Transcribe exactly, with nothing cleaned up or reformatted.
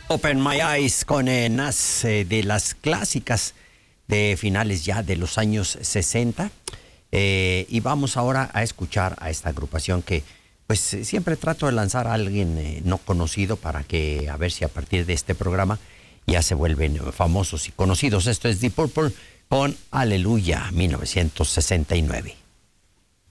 Open My Eyes con eh, Nas, eh, de las clásicas de finales ya de los años sesenta. Eh, y vamos ahora a escuchar a esta agrupación que pues siempre trato de lanzar a alguien eh, no conocido para que a ver si a partir de este programa ya se vuelven famosos y conocidos. Esto es Deep Purple con Aleluya mil novecientos sesenta y nueve.